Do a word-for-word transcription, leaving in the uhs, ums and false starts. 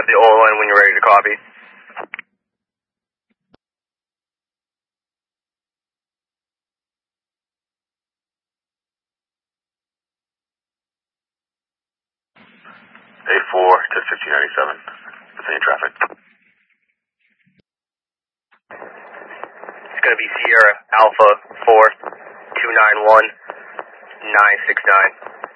have the Olin when you're ready to copy. A four to fifteen ninety-seven. Vicinity traffic. It's going to be Sierra Alpha four two nine one nine six nine.